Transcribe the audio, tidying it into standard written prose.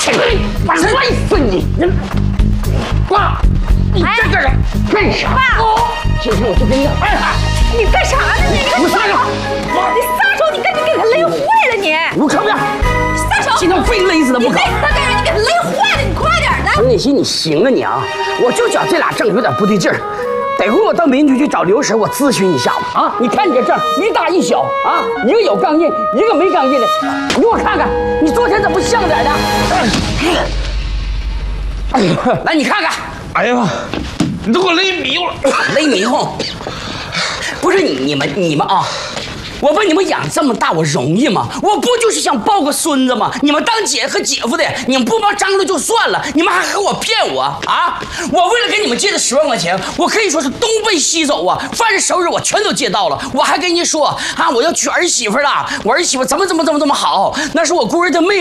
起来，我摔死你！爸，你这个人干啥？爸，今天我就给你安排。 你干啥呢？你撒手！你撒手！你赶紧给他勒坏了你！ 吴成亮， 撒手！ 今天非勒死他不可！ 你勒死他干啥？你给他勒坏了！你快点的！ 陈立新，你行啊你啊！我就觉这俩证有点不对劲儿。 得亏我到民局去找刘婶，我咨询一下吧。啊，你看你这证一大一小啊，一个有钢印，一个没钢印的，你给我看看，你昨天怎么不像点的？来，你看看。 哎呀妈，你都给我勒迷糊了， 勒迷糊？不是你们啊！我把你们养这么大，我容易吗？我不就是想抱个孙子吗？你们当姐和姐夫的，你们不帮张罗就算了，你们还和我骗我啊！我为了给你们借的10万块钱，我可以说是东奔西走啊，凡是手日我全都借到了。我还跟你说啊，我要娶儿媳妇了，我儿媳妇怎么好，那是我姑儿的妹。